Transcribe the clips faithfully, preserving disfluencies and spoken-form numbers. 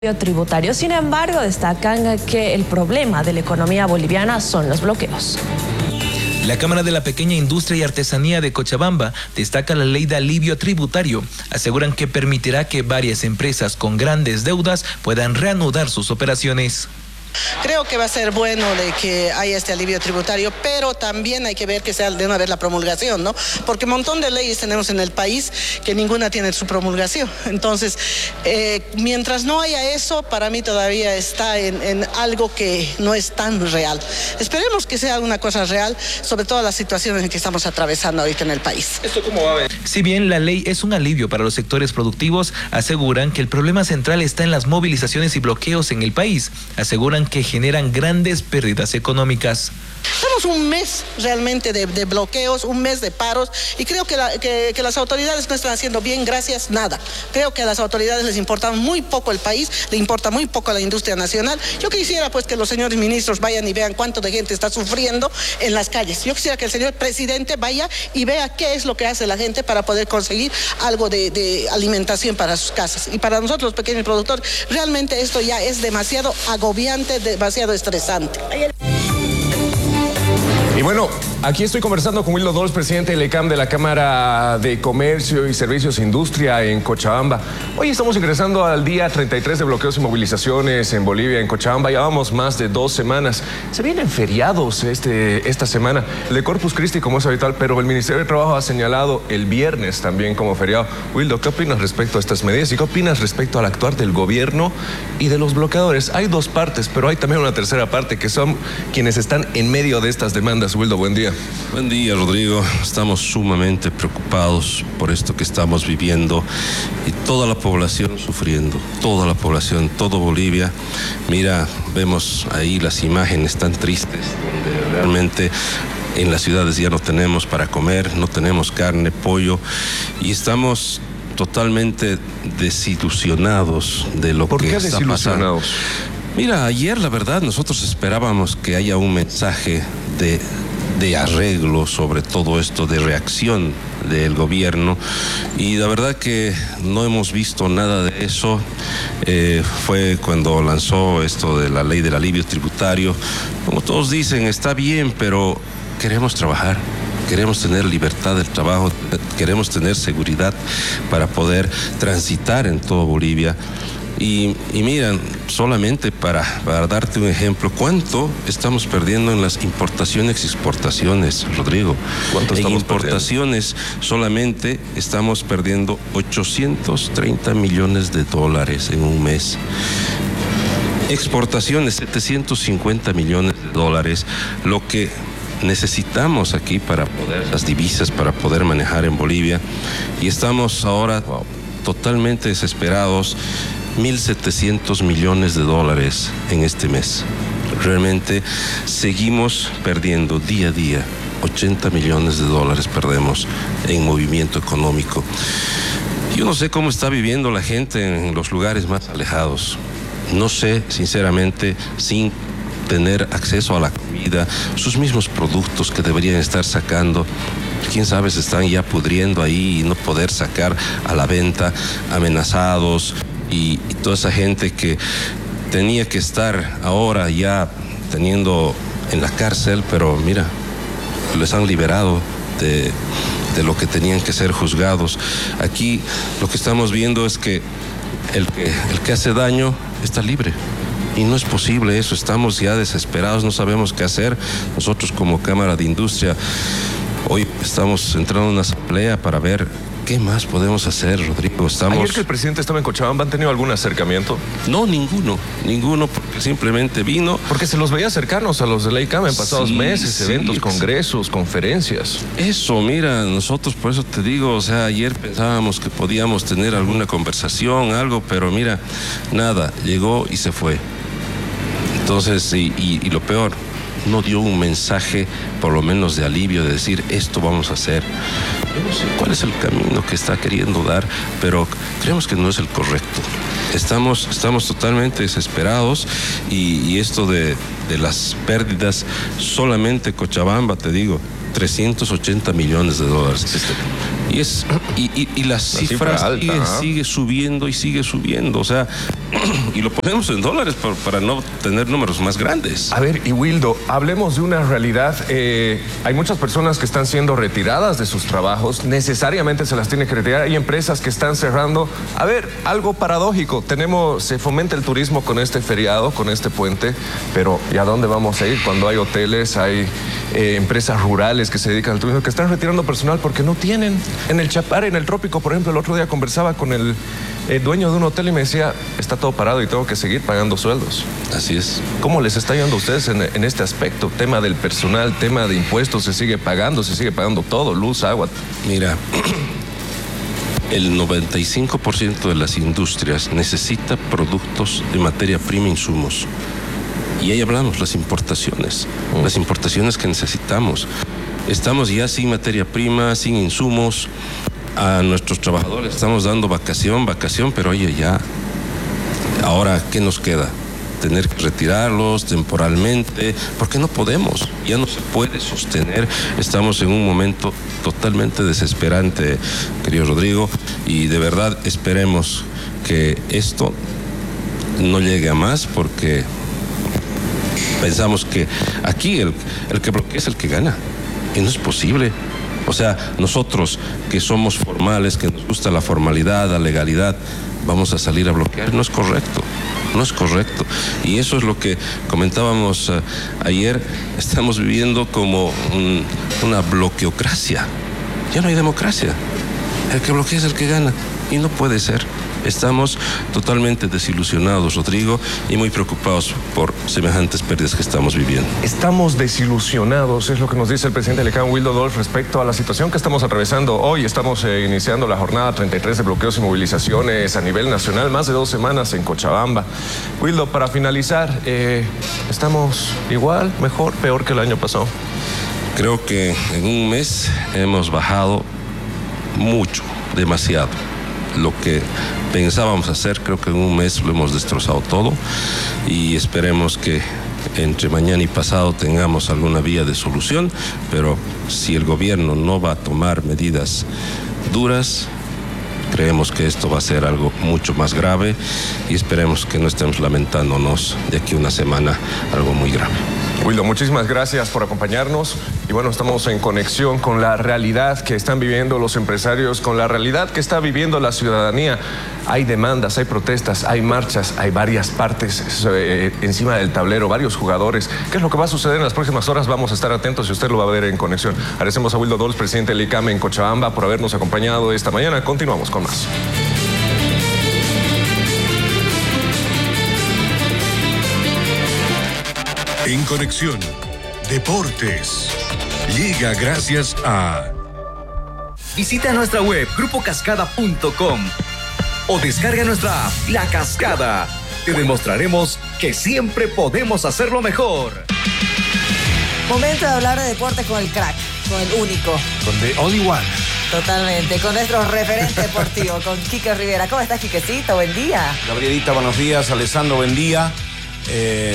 tributario. Sin embargo, destacan que el problema de la economía boliviana son los bloqueos. La Cámara de la Pequeña Industria y Artesanía de Cochabamba destaca la ley de alivio tributario. Aseguran que permitirá que varias empresas con grandes deudas puedan reanudar sus operaciones. Creo que va a ser bueno de que haya este alivio tributario, pero también hay que ver que sea de una vez la promulgación, ¿no? Porque un montón de leyes tenemos en el país que ninguna tiene su promulgación. Entonces, eh, mientras no haya eso, para mí todavía está en, en algo que no es tan real. Esperemos que sea una cosa real, sobre todo las situaciones en que estamos atravesando ahorita en el país. ¿Esto cómo va a ver? Si bien la ley es un alivio para los sectores productivos, aseguran que el problema central está en las movilizaciones y bloqueos en el país. Aseguran que generan grandes pérdidas económicas. Estamos un mes realmente de, de bloqueos, un mes de paros, y creo que, la, que, que las autoridades no están haciendo bien, gracias, nada. Creo que a las autoridades les importa muy poco el país, le importa muy poco a la industria nacional. Yo quisiera pues que los señores ministros vayan y vean cuánto de gente está sufriendo en las calles. Yo quisiera que el señor presidente vaya y vea qué es lo que hace la gente para poder conseguir algo de, de alimentación para sus casas. Y para nosotros los pequeños productores, realmente esto ya es demasiado agobiante, demasiado estresante. Y bueno, aquí estoy conversando con Wildo Dols, presidente del E C A M de la Cámara de Comercio y Servicios e Industria en Cochabamba. Hoy estamos ingresando al día treinta y tres de bloqueos y movilizaciones en Bolivia, en Cochabamba. Llevamos más de dos semanas. Se vienen feriados este, esta semana, el de Corpus Christi como es habitual, pero el Ministerio de Trabajo ha señalado el viernes también como feriado. Wildo, ¿qué opinas respecto a estas medidas y qué opinas respecto al actuar del gobierno y de los bloqueadores? Hay dos partes, pero hay también una tercera parte que son quienes están en medio de estas demandas. Wildo, buen día. Buen día, Rodrigo. Estamos sumamente preocupados por esto que estamos viviendo y toda la población sufriendo, toda la población, todo Bolivia. Mira, vemos ahí las imágenes tan tristes donde realmente en las ciudades ya no tenemos para comer, no tenemos carne, pollo y estamos totalmente desilusionados de lo que está pasando. ¿Por qué desilusionados? Mira, ayer la verdad nosotros esperábamos que haya un mensaje de, de arreglo sobre todo esto, de reacción del gobierno y la verdad que no hemos visto nada de eso. Eh, fue cuando lanzó esto de la ley del alivio tributario. Como todos dicen, está bien, pero queremos trabajar. Queremos tener libertad del trabajo, queremos tener seguridad para poder transitar en todo Bolivia. Y, y miran, solamente para, para darte un ejemplo, ¿cuánto estamos perdiendo en las importaciones y exportaciones, Rodrigo? ¿Cuánto estamos en importaciones perdiendo? Solamente estamos perdiendo ochocientos treinta millones de dólares en un mes. Exportaciones, setecientos cincuenta millones de dólares, lo que necesitamos aquí para poder, las divisas para poder manejar en Bolivia. Y estamos ahora wow, totalmente desesperados. mil setecientos millones de dólares en este mes. Realmente seguimos perdiendo día a día. ochenta millones de dólares perdemos en movimiento económico. Yo no sé cómo está viviendo la gente en los lugares más alejados. No sé, sinceramente, sin tener acceso a la comida, sus mismos productos que deberían estar sacando. Quién sabe, se están ya pudriendo ahí y no poder sacar a la venta, amenazados. Y, y toda esa gente que tenía que estar ahora ya teniendo en la cárcel, pero mira, les han liberado de, de lo que tenían que ser juzgados. Aquí lo que estamos viendo es que el que, el que hace daño está libre. Y no es posible eso, estamos ya desesperados, no sabemos qué hacer. Nosotros como Cámara de Industria hoy estamos entrando en una asamblea para ver ¿qué más podemos hacer, Rodrigo? Estamos... Ayer que el presidente estaba en Cochabamba, ¿han tenido algún acercamiento? No, ninguno, ninguno, porque simplemente vino... Porque se los veía cercanos a los de la E C A M en pasados sí, meses, sí, eventos, congresos, conferencias. Eso, mira, nosotros por eso te digo, o sea, ayer pensábamos que podíamos tener alguna conversación, algo, pero mira, nada, llegó y se fue. Entonces, y, y, y lo peor, no dio un mensaje, por lo menos de alivio, de decir, esto vamos a hacer. Yo no sé cuál es el camino que está queriendo dar, pero creemos que no es el correcto. Estamos, estamos totalmente desesperados y, y esto de, de las pérdidas, solamente Cochabamba, te digo, trescientos ochenta millones de dólares. Y, es, y, y, y la, la cifra, cifra alta, sigue, ¿eh? sigue subiendo y sigue subiendo. O sea, y lo ponemos en dólares por, para no tener números más grandes. A ver, y Wildo, hablemos de una realidad. Eh, hay muchas personas que están siendo retiradas de sus trabajos, necesariamente se las tiene que retirar. Hay empresas que están cerrando. A ver, algo paradójico. Tenemos, se fomenta el turismo con este feriado, con este puente, pero ¿y a dónde vamos a ir cuando hay hoteles, hay eh, empresas rurales que se dedican al turismo, que están retirando personal porque no tienen? En el Chapare, en el Trópico, por ejemplo, el otro día conversaba con el eh, dueño de un hotel y me decía, está todo parado y tengo que seguir pagando sueldos. Así es. ¿Cómo les está yendo a ustedes en, en este aspecto? Tema del personal, tema de impuestos, se sigue pagando, se sigue pagando todo, luz, agua. Mira, el noventa y cinco por ciento de las industrias necesita productos de materia prima, insumos. Y ahí hablamos, las importaciones, mm. las importaciones que necesitamos. Estamos ya sin materia prima, sin insumos. A nuestros trabajadores estamos dando vacación, vacación, pero oye, ya, ahora, ¿qué nos queda? Tener que retirarlos temporalmente, porque no podemos, ya no se puede sostener. Estamos en un momento totalmente desesperante, querido Rodrigo, y de verdad esperemos que esto no llegue a más, porque pensamos que aquí el, el que bloquea es el que gana, y no es posible. O sea, nosotros que somos formales, que nos gusta la formalidad, la legalidad, vamos a salir a bloquear. No es correcto, no es correcto. Y eso es lo que comentábamos uh, ayer. Estamos viviendo como un, una bloqueocracia. Ya no hay democracia. El que bloquea es el que gana. Y no puede ser. Estamos totalmente desilusionados, Rodrigo, y muy preocupados por semejantes pérdidas que estamos viviendo. Estamos desilusionados, es lo que nos dice el presidente del E C A M, Wildo Dolph, respecto a la situación que estamos atravesando hoy. Estamos eh, iniciando la jornada treinta y tres de bloqueos y movilizaciones a nivel nacional, más de dos semanas en Cochabamba. Wildo, para finalizar, eh, ¿estamos igual, mejor, peor que el año pasado? Creo que en un mes hemos bajado mucho, demasiado. Lo que pensábamos hacer, creo que en un mes lo hemos destrozado todo, y esperemos que entre mañana y pasado tengamos alguna vía de solución, pero si el gobierno no va a tomar medidas duras, creemos que esto va a ser algo mucho más grave, y esperemos que no estemos lamentándonos de aquí a una semana algo muy grave. Wildo, muchísimas gracias por acompañarnos. Y bueno, estamos en conexión con la realidad que están viviendo los empresarios, con la realidad que está viviendo la ciudadanía. Hay demandas, hay protestas, hay marchas, hay varias partes eh, encima del tablero, varios jugadores. ¿Qué es lo que va a suceder en las próximas horas? Vamos a estar atentos y usted lo va a ver en conexión. Agradecemos a Wildo Dolph, presidente del E C A M en Cochabamba, por habernos acompañado esta mañana. Continuamos con más. En Conexión, Deportes. Llega gracias a... Visita nuestra web grupo cascada punto com o descarga nuestra app La Cascada. Te demostraremos que siempre podemos hacerlo mejor. Momento de hablar de deporte con el crack, con el único. Con The Only One. Totalmente, con nuestro referente deportivo, con Quique Rivera. ¿Cómo estás, Quiquecito? Buen día. Gabrielita, buenos días. Alessandro, buen día. Eh...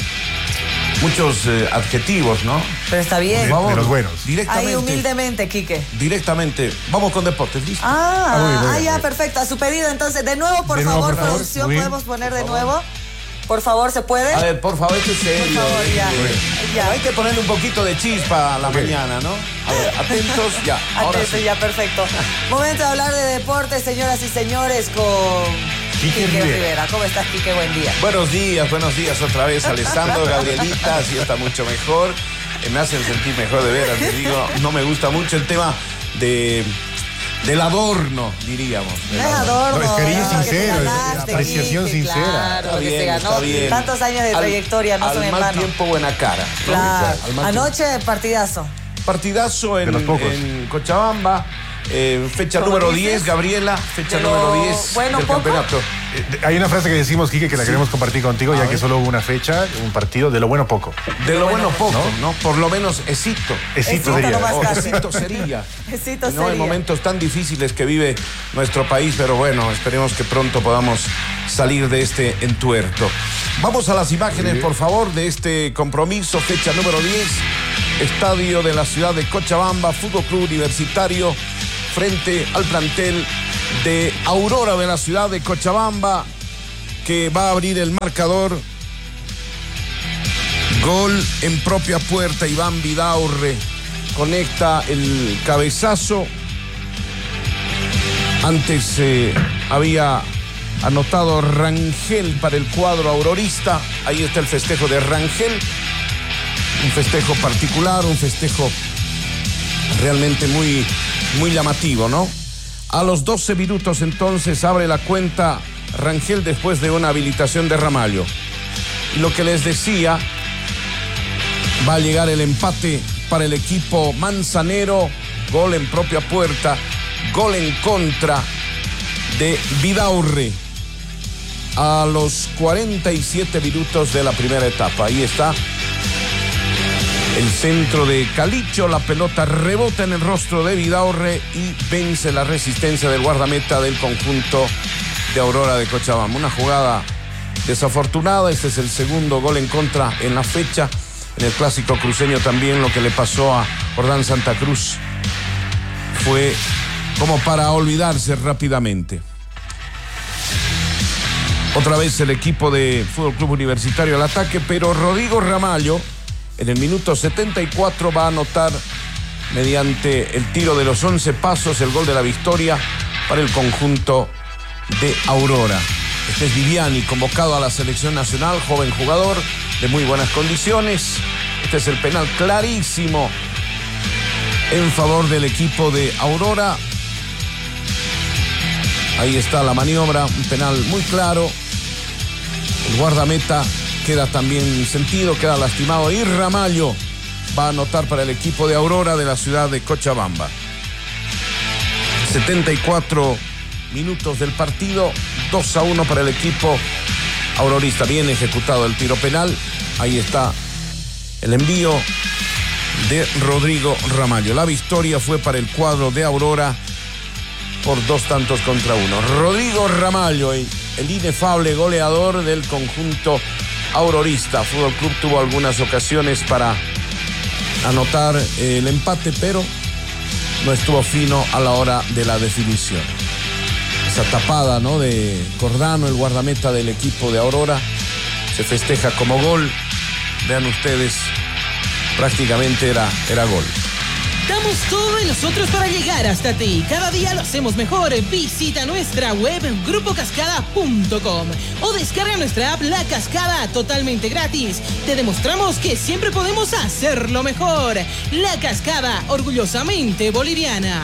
Muchos eh, adjetivos, ¿no? Pero está bien. Por favor, de los buenos. Directamente. Ahí humildemente, Quique. Directamente. Vamos con deportes, ¿listo? Ah, Ah, muy bien, muy ah bien, ya, muy bien. perfecto. A su pedido, entonces, de nuevo, por De nuevo, favor, por favor. producción, Muy bien. ¿podemos poner de nuevo? Por favor, ¿se puede? A ver, por favor, esto es serio. Por favor, ya. Eh, Ya. Hay que ponerle un poquito de chispa a la mañana, ¿no? A ver, atentos, ya. Ahora Atento, sí. ya, perfecto. Momento de hablar de deporte, señoras y señores, con Quique Quique Rivera. Rivera. ¿Cómo estás, Quique? Buen día. Buenos días, buenos días otra vez, Alessandro, Gabrielita, así está mucho mejor. Eh, me hacen sentir mejor de veras, les digo. No me gusta mucho el tema de... del adorno, diríamos. No es adorno. No, es cariño no, que te sincero, es ganaste, apreciación Quique, sincera. Claro, Está que bien, se ganó está bien. tantos años de Al- trayectoria, no son en Al mal vano. tiempo, buena cara. ¿no? Claro. Al mal Anoche, partidazo. tiempo. Partidazo en, los pocos. en Cochabamba. Eh, fecha ¿Solo número dices? diez, Gabriela. Fecha De lo número diez bueno, del poco. campeonato. Eh, Hay una frase que decimos, Quique, que la queremos compartir contigo, A ya ver. que solo hubo una fecha, un partido, de lo bueno poco. De lo bueno poco, ¿no? ¿no? Por lo menos éxito. Éxito Éxito sería. nomás. O casi. éxito sería. Éxito No, en sería. momentos tan difíciles que vive nuestro país, pero bueno, esperemos que pronto podamos salir de este entuerto. Vamos a las imágenes, por favor, de este compromiso, fecha número diez, estadio de la ciudad de Cochabamba, Fútbol Club Universitario, frente al plantel de Aurora de la ciudad de Cochabamba, que va a abrir el marcador. Gol en propia puerta, Iván Vidaurre conecta el cabezazo. Antes eh, había anotado Rangel para el cuadro aurorista. Ahí está el festejo de Rangel. Un festejo particular, un festejo realmente muy, muy llamativo, ¿no? A los doce minutos entonces abre la cuenta Rangel después de una habilitación de Ramallo. Y lo que les decía, va a llegar el empate para el equipo manzanero. Gol en propia puerta, gol en contra de Vidaurre a los cuarenta y siete minutos de la primera etapa. Ahí está el centro de Calicho, la pelota rebota en el rostro de Vidaurre y vence la resistencia del guardameta del conjunto de Aurora de Cochabamba. Una jugada desafortunada. Este es el segundo gol en contra en la fecha. En el clásico cruceño también lo que le pasó a Jordán Santa Cruz fue como para olvidarse rápidamente. Otra vez el equipo de Fútbol Club Universitario al ataque, pero Rodrigo Ramallo en el minuto setenta y cuatro va a anotar mediante el tiro de los once pasos el gol de la victoria para el conjunto de Aurora. Este es Viviani, convocado a la selección nacional, joven jugador de muy buenas condiciones. Este es el penal clarísimo en favor del equipo de Aurora. Ahí está la maniobra, un penal muy claro. El guardameta queda también sentido, queda lastimado y Ramallo va a anotar para el equipo de Aurora de la ciudad de Cochabamba. setenta y cuatro minutos del partido, dos a uno para el equipo aurorista. Bien ejecutado el tiro penal. Ahí está el envío de Rodrigo Ramallo. La victoria fue para el cuadro de Aurora por dos tantos contra uno. Rodrigo Ramallo, el inefable goleador del conjunto aurorista. Fútbol Club tuvo algunas ocasiones para anotar el empate, pero no estuvo fino a la hora de la definición. Esa tapada, ¿no?, de Cordano, el guardameta del equipo de Aurora, se festeja como gol. Vean ustedes, prácticamente era, era gol. Damos todo de nosotros para llegar hasta ti. Cada día lo hacemos mejor. Visita nuestra web grupo cascada punto com o descarga nuestra app La Cascada totalmente gratis. Te demostramos que siempre podemos hacerlo mejor. La Cascada, orgullosamente boliviana.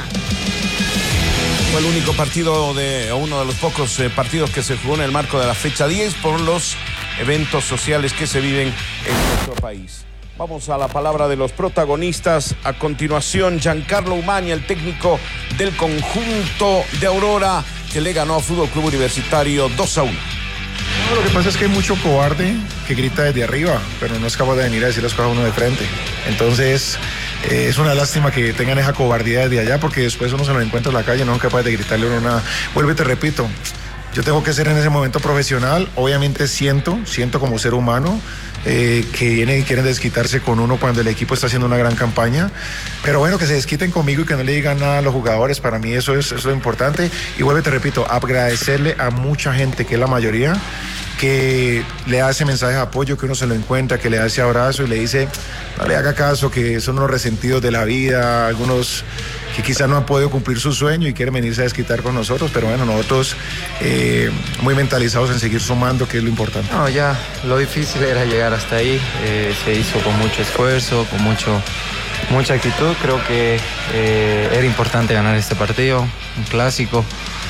Fue el único partido de, o uno de los pocos eh, partidos que se jugó en el marco de la fecha diez por los eventos sociales que se viven en nuestro país. Vamos a la palabra de los protagonistas. A continuación, Giancarlo Umaña, el técnico del conjunto de Aurora, que le ganó a Fútbol Club Universitario dos a uno. No, lo que pasa es que hay mucho cobarde que grita desde arriba, pero no es capaz de venir a decir las cosas a uno de frente. Entonces, eh, es una lástima que tengan esa cobardía desde allá, porque después uno se lo encuentra en la calle, no es capaz de gritarle a uno nada. Vuelvo y te repito, yo tengo que ser en ese momento profesional. Obviamente siento, siento como ser humano, Eh, que vienen y quieren desquitarse con uno cuando el equipo está haciendo una gran campaña, pero bueno, que se desquiten conmigo y que no le digan nada a los jugadores. Para mí eso es, eso es lo importante. Y vuelvo y te repito, agradecerle a mucha gente, que es la mayoría, que le hace mensajes de apoyo, que uno se lo encuentra, que le hace abrazo y le dice, no le haga caso, que son unos resentidos de la vida, algunos que quizás no han podido cumplir su sueño y quieren venirse a desquitar con nosotros, pero bueno, nosotros eh, muy mentalizados en seguir sumando, que es lo importante. No, ya lo difícil era llegar hasta ahí, eh, se hizo con mucho esfuerzo, con mucho, mucha actitud. Creo que eh, era importante ganar este partido, un clásico,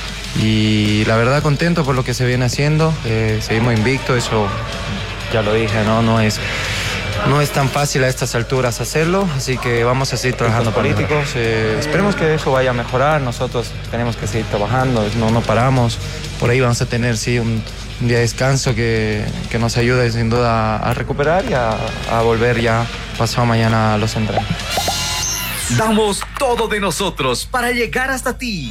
y la verdad contento por lo que se viene haciendo. Eh, seguimos invictos, eso ya lo dije, no, no es... No es tan fácil a estas alturas hacerlo, así que vamos a seguir trabajando políticos. Eh, esperemos que eso vaya a mejorar. Nosotros tenemos que seguir trabajando, no, no paramos. Por ahí vamos a tener, sí, un, un día de descanso que, que nos ayude sin duda a recuperar y a, a volver ya pasado mañana a los entrenos. Damos todo de nosotros para llegar hasta ti.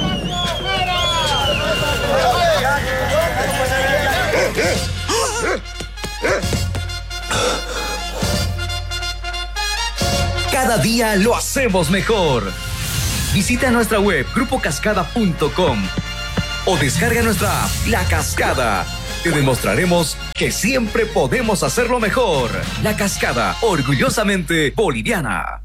Cada día lo hacemos mejor. Visita nuestra web grupo cascada punto com o descarga nuestra app La Cascada. te demostraremos que siempre podemos hacerlo mejor. La Cascada, orgullosamente boliviana.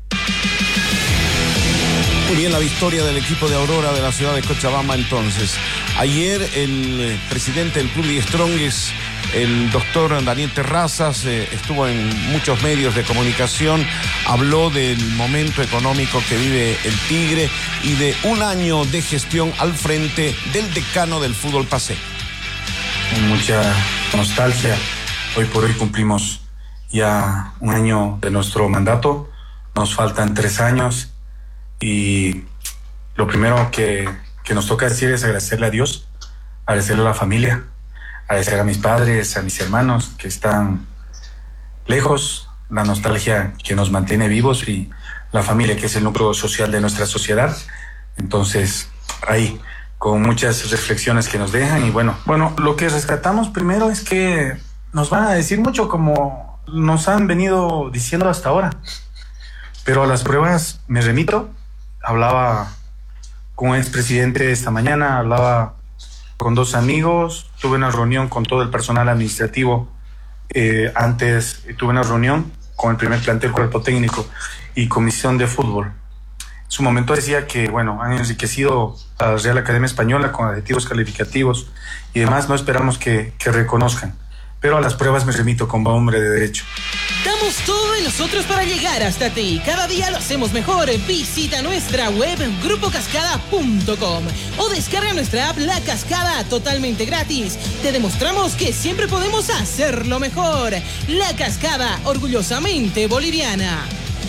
Muy bien, la victoria del equipo de Aurora de la ciudad de Cochabamba entonces. Ayer el presidente del Club de Strongest, el doctor Daniel Terrazas, eh, estuvo en muchos medios de comunicación, habló del momento económico que vive el Tigre y de un año de gestión al frente del decano del fútbol paceño. Mucha nostalgia. Hoy por hoy cumplimos ya un año de nuestro mandato. Nos faltan tres años y lo primero que, que nos toca decir es agradecerle a Dios, agradecerle a la familia, agradecer a mis padres, a mis hermanos que están lejos, la nostalgia que nos mantiene vivos y la familia que es el núcleo social de nuestra sociedad. Entonces, ahí, con muchas reflexiones que nos dejan y bueno, bueno, lo que rescatamos primero es que nos van a decir mucho como nos han venido diciendo hasta ahora, pero a las pruebas me remito. Hablaba con un expresidente esta mañana, hablaba con dos amigos, tuve una reunión con todo el personal administrativo, eh, antes tuve una reunión con el primer plantel, cuerpo técnico y comisión de fútbol. En su momento decía que, bueno, han enriquecido a la Real Academia Española con adjetivos calificativos y demás, no esperamos que, que reconozcan, pero a las pruebas me remito como hombre de derecho. Damos todo de nosotros para llegar hasta ti. Cada día lo hacemos mejor. Visita nuestra web grupo cascada punto com o descarga nuestra app La Cascada totalmente gratis. Te demostramos que siempre podemos hacerlo mejor. La Cascada, orgullosamente boliviana.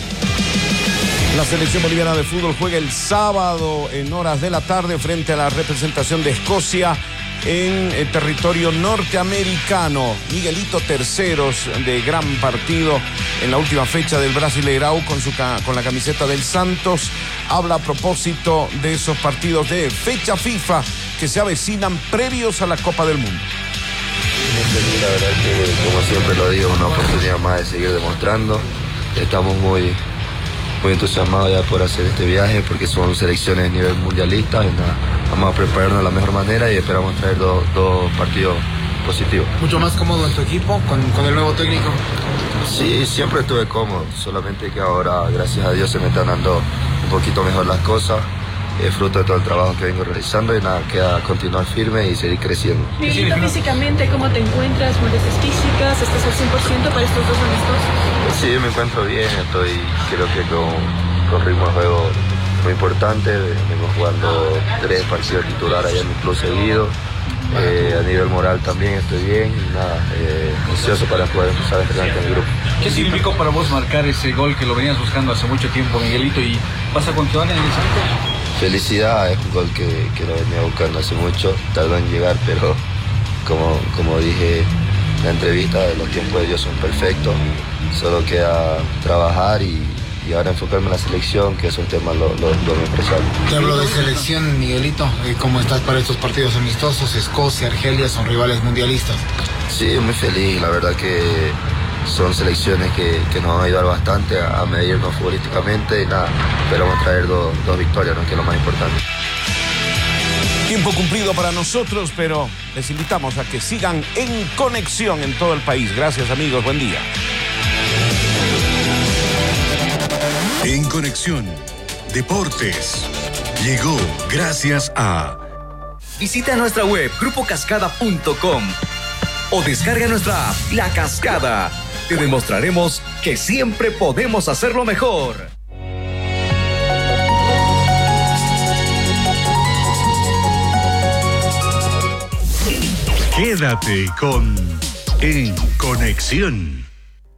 La selección boliviana de fútbol juega el sábado en horas de la tarde frente a la representación de Escocia en el territorio norteamericano. Miguelito Terceros, de gran partido en la última fecha del Brasileirão con, su, con la camiseta del Santos, habla a propósito de esos partidos de fecha FIFA que se avecinan previos a la Copa del Mundo. La verdad que, como siempre lo digo, una oportunidad más de seguir demostrando. Estamos muy, muy entusiasmados ya por hacer este viaje porque son selecciones de nivel mundialista y nada, vamos a prepararnos de la mejor manera y esperamos traer dos, dos partidos positivos. ¿Mucho más cómodo en tu equipo con, con el nuevo técnico? Sí, siempre estuve cómodo, solamente que ahora, gracias a Dios, se me están dando un poquito mejor las cosas. Es fruto de todo el trabajo que vengo realizando y nada, queda continuar firme y seguir creciendo. Miguelito, físicamente, ¿cómo te encuentras? ¿Molestias físicas? ¿Estás al cien por ciento para estos dos amistosos? Sí, me encuentro bien, estoy creo que con, con ritmo de juego muy importante. Vengo jugando tres partidos titulares allá en mi club seguido. Eh, a nivel moral también estoy bien y nada, eh, ansioso para poder empezar a entrenar con el grupo. ¿Qué significó para vos marcar ese gol que lo venías buscando hace mucho tiempo, Miguelito, y vas a continuar en el Santos? Felicidad, es un gol que, que lo venía buscando hace mucho, tardó en llegar, pero como, como dije en la entrevista, los tiempos de Dios son perfectos, solo queda trabajar y, y ahora enfocarme en la selección, que esos temas lo, lo, lo me empresario. Te hablo de selección, Miguelito, ¿cómo estás para estos partidos amistosos? Escocia, Argelia son rivales mundialistas. Sí, muy feliz, la verdad que son selecciones que, que nos van a ayudar bastante a, a medirnos futbolísticamente y nada, esperamos traer dos, dos victorias, ¿no? Que es lo más importante. Tiempo cumplido para nosotros, pero les invitamos a que sigan en conexión en todo el país. Gracias, amigos, buen día. En Conexión Deportes llegó gracias a... Visita nuestra web grupo cascada punto com o descarga nuestra app La Cascada. Te demostraremos que siempre podemos hacerlo mejor. Quédate con En Conexión.